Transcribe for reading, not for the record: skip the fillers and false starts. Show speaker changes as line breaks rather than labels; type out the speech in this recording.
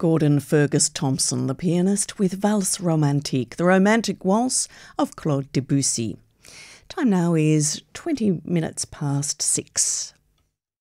Gordon Fergus Thompson, the pianist, with Valse Romantique, the romantic waltz of Claude Debussy. Time now is 20 minutes past 6.